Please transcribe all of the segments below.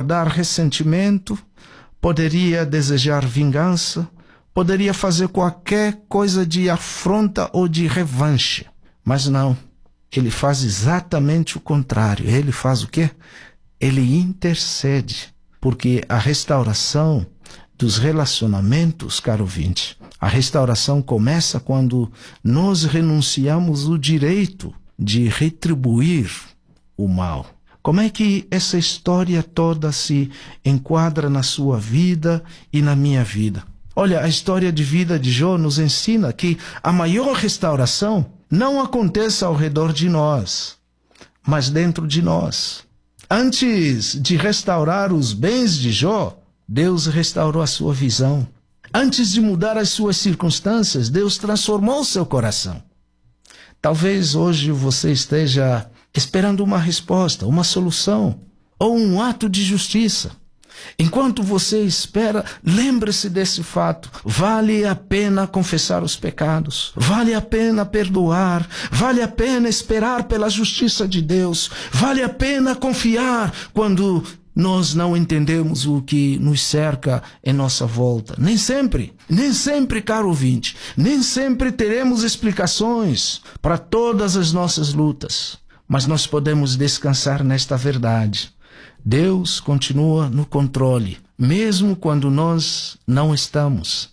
guardar ressentimento, poderia desejar vingança, poderia fazer qualquer coisa de afronta ou de revanche. Mas não, ele faz exatamente o contrário. Ele faz o quê? Ele intercede, porque a restauração dos relacionamentos, caro ouvinte, a restauração começa quando nós renunciamos o direito de retribuir o mal. Como é que essa história toda se enquadra na sua vida e na minha vida? Olha, a história de vida de Jó nos ensina que a maior restauração não acontece ao redor de nós, mas dentro de nós. Antes de restaurar os bens de Jó, Deus restaurou a sua visão. Antes de mudar as suas circunstâncias, Deus transformou o seu coração. Talvez hoje você esteja esperando uma resposta, uma solução ou um ato de justiça. Enquanto você espera, lembre-se desse fato. Vale a pena confessar os pecados, vale a pena perdoar, vale a pena esperar pela justiça de Deus, vale a pena confiar quando nós não entendemos o que nos cerca em nossa volta. Nem sempre, caro ouvinte, nem sempre teremos explicações para todas as nossas lutas, mas nós podemos descansar nesta verdade. Deus continua no controle, mesmo quando nós não estamos.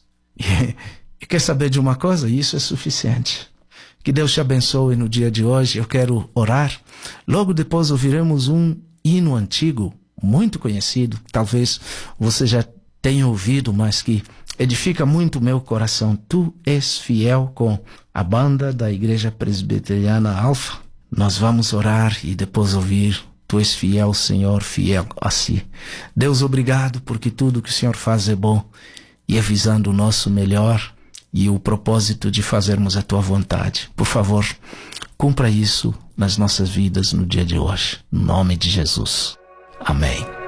E quer saber de uma coisa? Isso é suficiente. Que Deus te abençoe no dia de hoje. Eu quero orar. Logo depois ouviremos um hino antigo, muito conhecido. Talvez você já tenha ouvido, mas que edifica muito meu coração. Tu és fiel, com a banda da Igreja Presbiteriana Alfa. Nós vamos orar e depois ouvir Tu és fiel, Senhor, fiel a si. Deus, obrigado porque tudo que o Senhor faz é bom e é visando o nosso melhor e o propósito de fazermos a Tua vontade. Por favor, cumpra isso nas nossas vidas no dia de hoje. Em nome de Jesus. Amém.